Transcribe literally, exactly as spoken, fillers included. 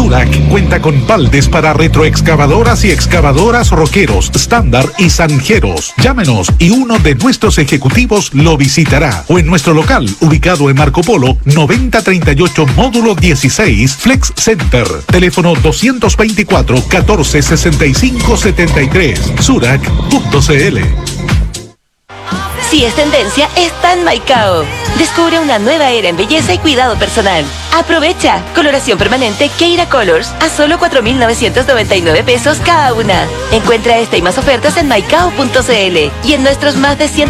Surac cuenta con baldes para retroexcavadoras y excavadoras Roqueros, Estándar y Zanjeros. Llámenos y uno de nuestros ejecutivos lo visitará. O en nuestro local, ubicado en Marco Polo, noventa treinta y ocho, módulo dieciséis, Flex Center. Teléfono doscientos veinticuatro, catorce sesenta y cinco setenta y tres. Surac punto cl. Si es tendencia, está en Maicao. Descubre una nueva era en belleza y cuidado personal. Aprovecha. Coloración permanente Keira Colors a solo cuatro mil novecientos noventa y nueve pesos cada una. Encuentra esta y más ofertas en maicao punto cl y en nuestros más de cien